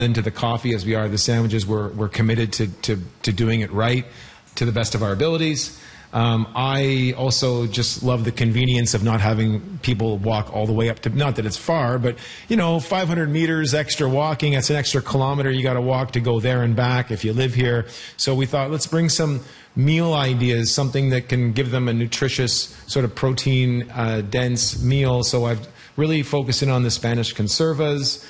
into the coffee as we are the sandwiches. We're committed to doing it right to the best of our abilities. I also just love the convenience of not having people walk all the way up to, not that it's far, but, 500 meters extra walking, that's an extra kilometer you got to walk to go there and back if you live here. So we thought, let's bring some meal ideas, something that can give them a nutritious, sort of protein dense meal. So I've really focusing on the Spanish conservas,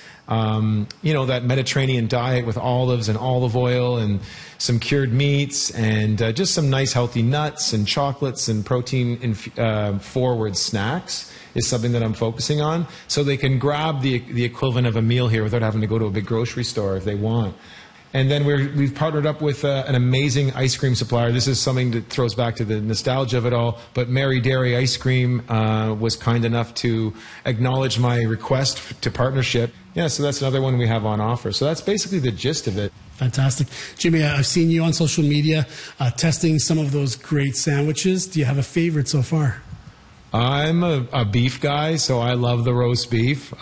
that Mediterranean diet with olives and olive oil and some cured meats and just some nice healthy nuts and chocolates and protein forward snacks is something that I'm focusing on. So they can grab the equivalent of a meal here without having to go to a big grocery store if they want. And then we've partnered up with an amazing ice cream supplier. This is something that throws back to the nostalgia of it all. But Mary Dairy Ice Cream was kind enough to acknowledge my request to partnership. Yeah, so that's another one we have on offer. So that's basically the gist of it. Fantastic. Jimmy, I've seen you on social media testing some of those great sandwiches. Do you have a favorite so far? I'm a beef guy, so I love the roast beef.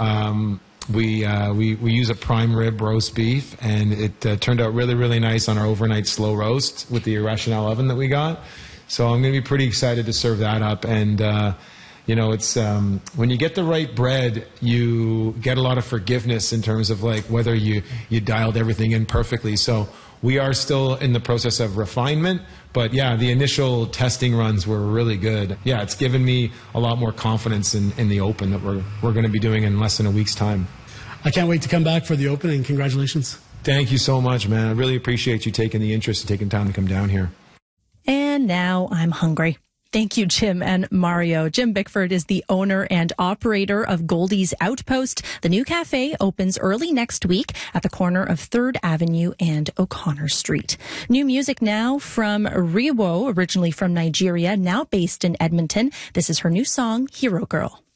We use a prime rib roast beef, and it turned out really, really nice on our overnight slow roast with the Rationale oven that we got. So I'm going to be pretty excited to serve that up. And, it's when you get the right bread, you get a lot of forgiveness in terms of like whether you dialed everything in perfectly. So we are still in the process of refinement. But yeah, the initial testing runs were really good. Yeah, it's given me a lot more confidence in the Open that we're going to be doing in less than a week's time. I can't wait to come back for the Open, and congratulations. Thank you so much, man. I really appreciate you taking the interest and taking time to come down here. And now I'm hungry. Thank you, Jim and Mario. Jim Bickford is the owner and operator of Goldie's Outpost. The new cafe opens early next week at the corner of 3rd Avenue and O'Connor Street. New music now from Riwo, originally from Nigeria, now based in Edmonton. This is her new song, Hero Girl.